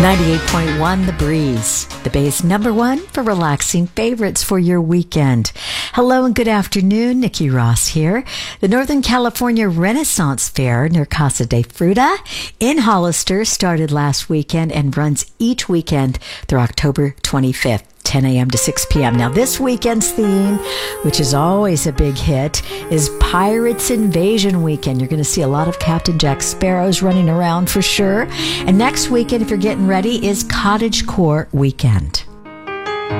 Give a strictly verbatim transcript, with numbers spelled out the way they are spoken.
ninety-eight point one The Breeze, the Bay's number one for relaxing favorites for your weekend. Hello and good afternoon. Nikki Ross here. The Northern California Renaissance Fair near Casa de Fruta in Hollister started last weekend and runs each weekend through October twenty-fifth. ten a.m. to six p.m. Now, this weekend's theme, which is always a big hit, is Pirates Invasion Weekend. You're going to see a lot of Captain Jack Sparrows running around for sure. And next weekend, if you're getting ready, is Cottagecore Weekend.